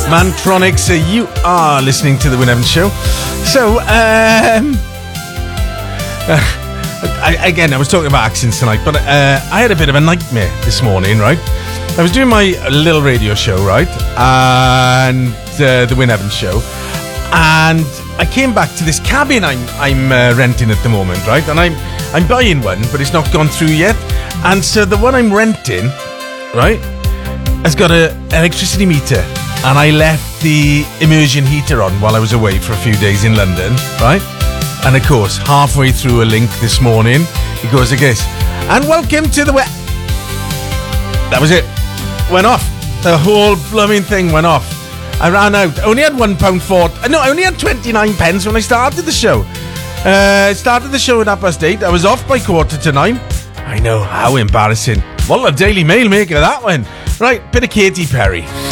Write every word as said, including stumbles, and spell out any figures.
Mantronics, uh, you are listening to the Wyn Evans Show. So, um, uh, I, again, I was talking about accents tonight, but uh, I had a bit of a nightmare this morning, right? I was doing my little radio show, right? And uh, the Wyn Evans Show. And I came back to this cabin I'm I'm uh, renting at the moment, right? And I'm I'm buying one, but it's not gone through yet. And so the one I'm renting, right, has got an electricity meter. And I left the immersion heater on while I was away for a few days in London, right? And of course, halfway through a link this morning, it goes like this. And welcome to the... We- that was it. Went off. The whole blooming thing went off. I ran out. I only had one pound forty. No, I only had twenty-nine pence when I started the show. Uh, started the show at half past eight. I was off by quarter to nine. I know, how embarrassing. What a Daily Mail maker that one. Right, bit of Katy Perry.